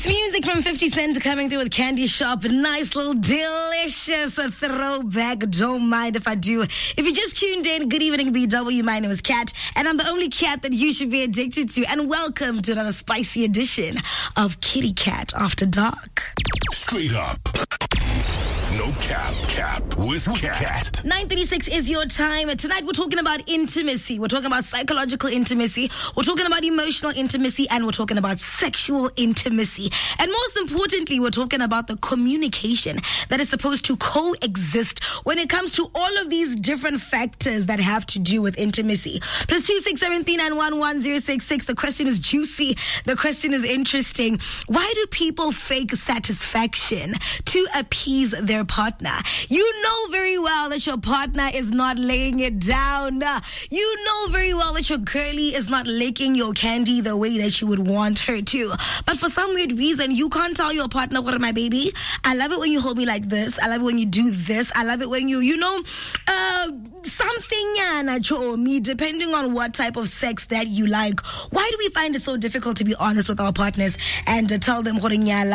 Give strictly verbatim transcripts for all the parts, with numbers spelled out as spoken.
It's music from fifty Cent coming through with Candy Shop. Nice little delicious throwback. Don't mind if I do. If you just tuned in, good evening, B W. My name is Kat, and I'm the only cat that you should be addicted to. And welcome to another spicy edition of Kitty Cat After Dark. Straight up. No cap, cap with Cat. nine thirty-six is your time. Tonight we're talking about intimacy. We're talking about psychological intimacy. We're talking about emotional intimacy. And we're talking about sexual intimacy. And most importantly, we're talking about the communication that is supposed to coexist when it comes to all of these different factors that have to do with intimacy. Plus two six seven three nine one one zero six six. The question is juicy. The question is interesting. Why do people fake satisfaction to appease their partner? You know very well that your partner is not laying it down. You know very well that your girlie is not licking your candy the way that you would want her to. But for some weird reason, you can't tell your partner, what, my baby, I love it when you hold me like this. I love it when you do this. I love it when you, you know, uh, something, me, depending on what type of sex that you like. Why do we find it so difficult to be honest with our partners and to tell them,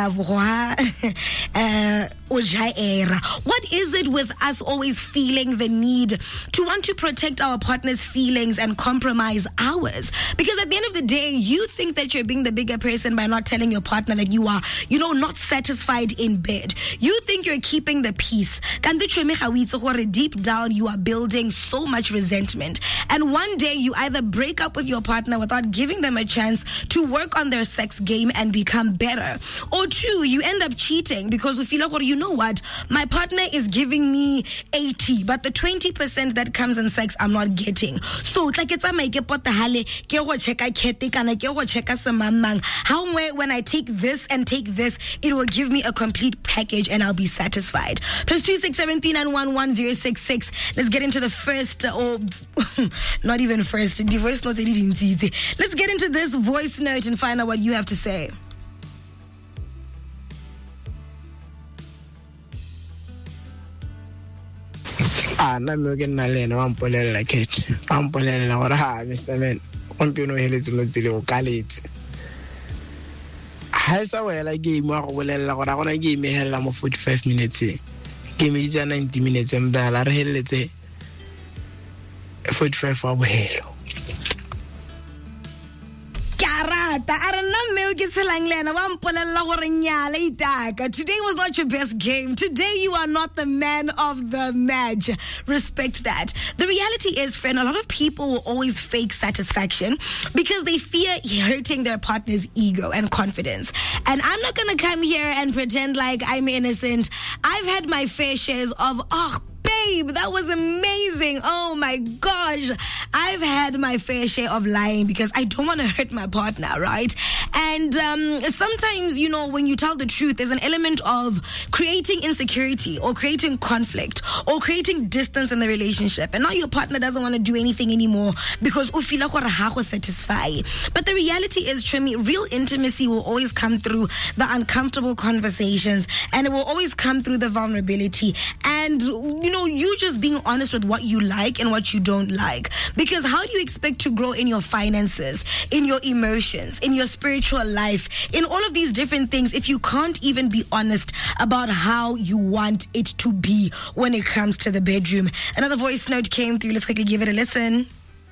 uh, what is it with us always feeling the need to want to protect our partner's feelings and compromise ours? Because at the end of the day, you think that you're being the bigger person by not telling your partner that you are, you know, not satisfied in bed. You think you're keeping the peace. Deep down, you are building so much resentment. And one day, you either break up with your partner without giving them a chance to work on their sex game and become better. Or two, you end up cheating because you feel like, you know what, my partner is giving me eighty, but the twenty percent that comes in sex, I'm not getting. So it's like it's a make up the hale, ke go check I ketik and I ke go check samamang. How when I take this and take this, it will give me a complete package and I'll be satisfied. Plus two six seven three nine one one zero six six. Let's get into the first, uh, or not even first, the voice note. Let's get into this voice note and find out what you have to say. Ah, na me ke nna le ena wa mpolela Cat. Wa mpolela gore ha Mister Man, gompieno heletse motsile o kaletse. Ha sa wela game wa go bolela gore gona game e hela mo forty-five minutes. Game e ja ninety minutes mbala re heletse forty-five wa bohelo. Today was not your best game. Today you are not the man of the match. Respect that. The reality is, friend, a lot of people will always fake satisfaction because they fear hurting their partner's ego and confidence. And I'm not going to come here and pretend like I'm innocent. I've had my fair shares of, oh, babe, that was amazing. Oh my gosh. I've had my fair share of lying because I don't want to hurt my partner, right? And um, sometimes, you know, when you tell the truth, there's an element of creating insecurity or creating conflict or creating distance in the relationship. And now your partner doesn't want to do anything anymore because u feel like ha satisfy. But the reality is, Tremi, real intimacy will always come through the uncomfortable conversations, and it will always come through the vulnerability. And, you know, you just being honest with what you like and what you don't like. Because how do you expect to grow in your finances, in your emotions, in your spiritual life, in all of these different things if you can't even be honest about how you want it to be when it comes to the bedroom? Another voice note came through. Let's quickly give it a listen.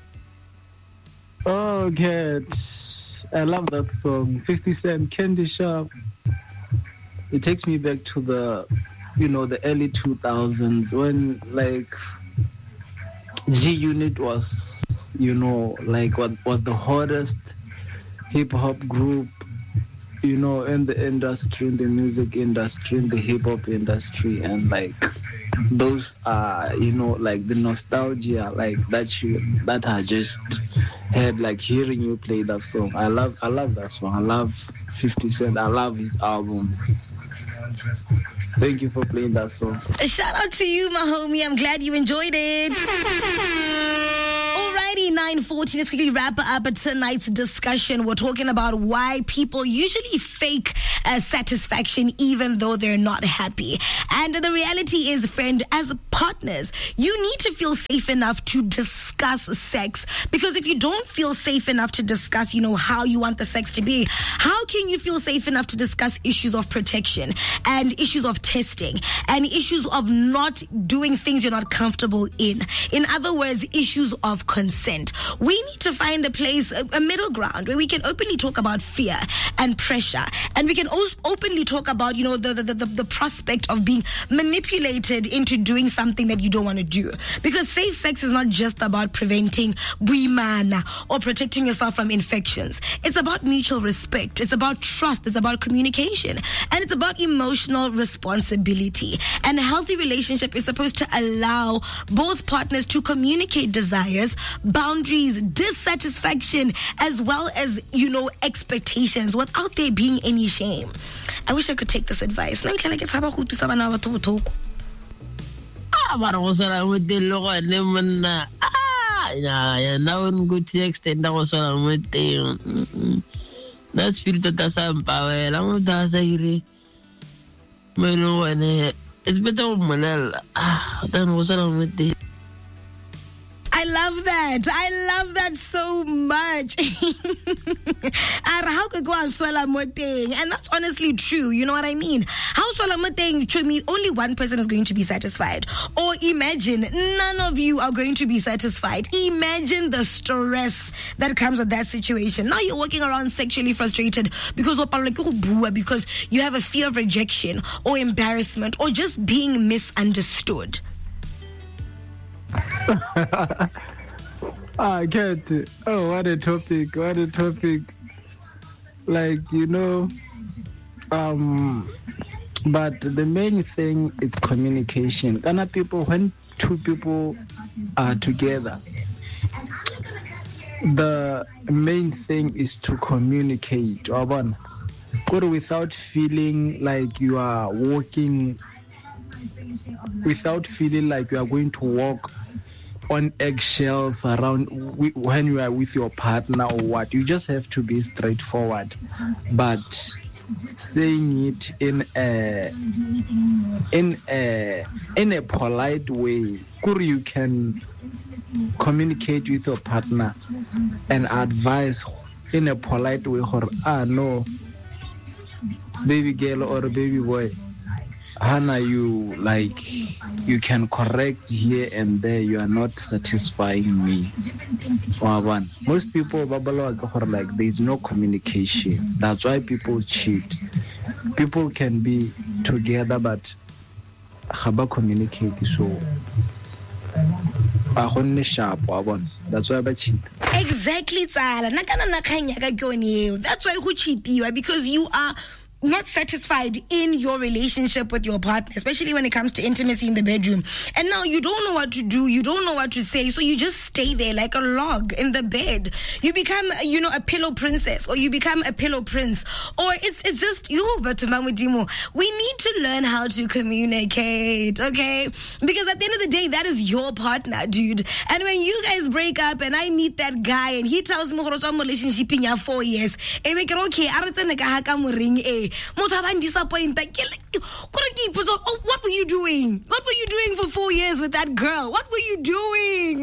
Oh, Cat. I love that song. fifty Cent, Candy Shop. It takes me back to the, you know, the early two thousands when, like, G Unit was, you know, like, what was the hottest hip-hop group, you know, in the industry, in the music industry, in the hip-hop industry. And, like, those are, you know, like, the nostalgia, like, that you, that I just had, like, hearing you play that song. I love, I love that song. I love fifty Cent. I love his albums. Thank you for playing that song. Shout out to you, my homie. I'm glad you enjoyed it. Alrighty, already nine forty. Let's quickly wrap up tonight's discussion. We're talking about why people usually fake uh, satisfaction even though they're not happy. And the reality is, friend, as partners, you need to feel safe enough to discuss sex. Because if you don't feel safe enough to discuss, you know, how you want the sex to be, how can you feel safe enough to discuss issues of protection and issues of testing and issues of not doing things you're not comfortable in? In other words, issues of consent. We need to find a place, a, a middle ground where we can openly talk about fear and pressure, and we can also openly talk about, you know, the the, the, the prospect of being manipulated into doing something that you don't want to do. Because safe sex is not just about preventing buimana or protecting yourself from infections. It's about mutual respect. It's about trust. It's about communication. And it's about emotional responsibility. And a healthy relationship is supposed to allow both partners to communicate desires, boundaries, dissatisfaction, as well as, you know, expectations without there being any shame. I wish I could take this advice. Let me tell you, it's about who to say now to talk. Ah, but also with the logo and them ah, yeah, now in good extent, I was on with the that's filter that's some power. I'm that's a no one. It's better Manel. Ah, then was on with the. I love that. I love that so much. And that's honestly true. You know what I mean? How to me, only one person is going to be satisfied. Or imagine none of you are going to be satisfied. Imagine the stress that comes with that situation. Now you're walking around sexually frustrated because because you have a fear of rejection or embarrassment or just being misunderstood. I get it. Oh, what a topic! What a topic! Like, you know, um, but the main thing is communication. Ghana people, when two people are together, the main thing is to communicate. But without feeling like you are walking. Without feeling like you are going to walk on eggshells around when you are with your partner or what. You just have to be straightforward, but saying it in a in a in a polite way. You can communicate with your partner and advise in a polite way. Or ah no, baby girl or baby boy. Hannah, you like you can correct here and there. You are not satisfying me. Most people like there's no communication. That's why people cheat. People can be together, but haba communicate. So that's why I cheat. Exactly, that's why who cheat you, because you are not satisfied in your relationship with your partner, especially when it comes to intimacy in the bedroom. And now you don't know what to do, you don't know what to say, so you just stay there like a log in the bed. You become, you know, a pillow princess, or you become a pillow prince, or it's it's just you. But we need to learn how to communicate, okay? Because at the end of the day, that is your partner, dude. And when you guys break up and I meet that guy and he tells me relationship in your four years, okay, what were you doing? What were you doing for four years with that girl? What were you doing?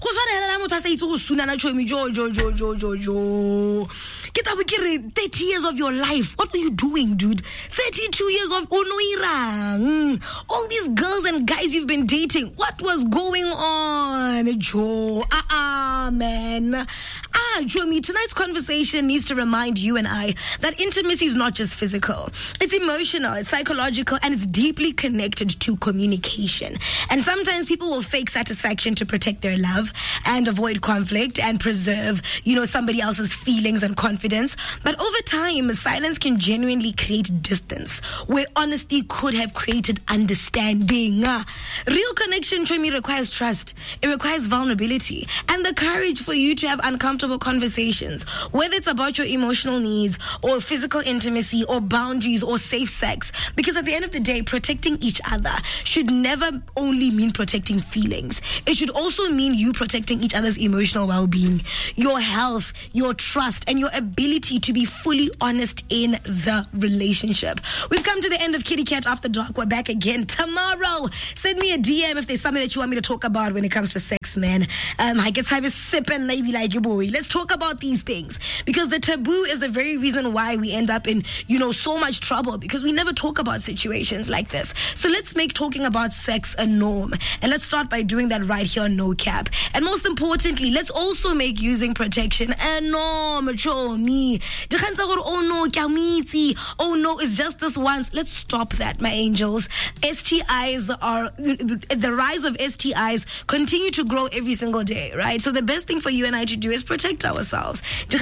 thirty years of your life. What were you doing, dude? thirty-two years of Onoira. All these girls and guys you've been dating. What was going on, Joe? Ah, uh-uh, man. Ah, Jomi, tonight's conversation needs to remind you and I that intimacy is not just physical. It's emotional, it's psychological, and it's deeply connected to communication. And sometimes people will fake satisfaction to protect their love and avoid conflict and preserve, you know, somebody else's feelings and confidence confidence, but over time, silence can genuinely create distance, where honesty could have created understanding. Uh, real connection to me requires trust. It requires vulnerability and the courage for you to have uncomfortable conversations, whether it's about your emotional needs or physical intimacy or boundaries or safe sex. Because at the end of the day, protecting each other should never only mean protecting feelings. It should also mean you protecting each other's emotional well-being, your health, your trust, and your ability to be fully honest in the relationship. We've come to the end of Kitty Cat After Dark. We're back again tomorrow. Send me a D M if there's something that you want me to talk about when it comes to sex, man. Um, I guess I was sipping maybe like you, boy. Let's talk about these things, because the taboo is the very reason why we end up in, you know, so much trouble, because we never talk about situations like this. So let's make talking about sex a norm, and let's start by doing that right here on No Cap. And most importantly, let's also make using protection a norm. Cho me, oh no, oh no, it's just this once. Let's stop that, my angels. S T Is are, the rise of S T Is continue to grow every single day, right? So the best thing for you and I to do is protect ourselves. Hi,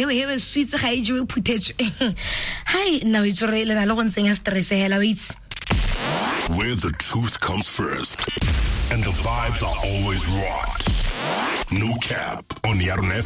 now it's really Where the truth comes first and the vibes are always rocked. No Cap on Yarn F M.